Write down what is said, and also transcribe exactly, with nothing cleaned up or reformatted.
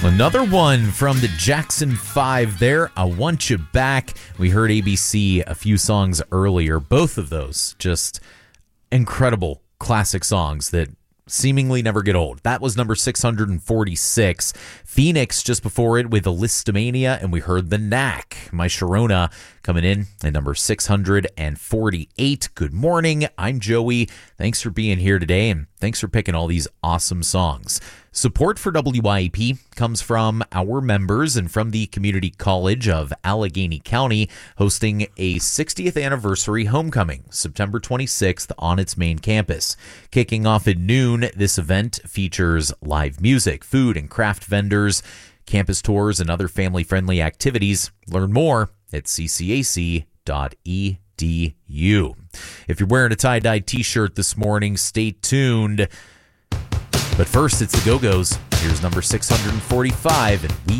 Another one from the Jackson five there, I Want You Back. We heard A B C a few songs earlier. Both of those just incredible classic songs that seemingly never get old. That was number six hundred forty-six. Phoenix just before it with Listomania, and we heard The Knack. My Sharona coming in at number six hundred forty-eight. Good morning, I'm Joey. Thanks for being here today, and thanks for picking all these awesome songs. Support for W Y A P comes from our members and from the Community College of Allegheny County, hosting a sixtieth anniversary homecoming, September twenty-sixth on its main campus. Kicking off at noon, this event features live music, food and craft vendors, campus tours, and other family-friendly activities. Learn more at c c a c dot e d u. If you're wearing a tie-dye t-shirt this morning, stay tuned. But first, it's the Go-Go's. Here's number six hundred forty-five, and we